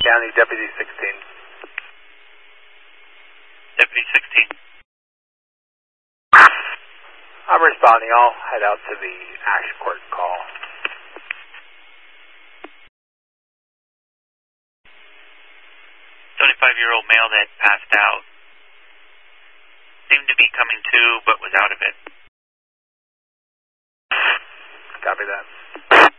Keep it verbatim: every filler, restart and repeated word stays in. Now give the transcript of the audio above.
County, Deputy sixteen. Deputy sixteen. I'm responding. I'll head out to the Ash Court call. seventy-five-year-old male that passed out. Seemed to be coming to, but was out of it. Copy that.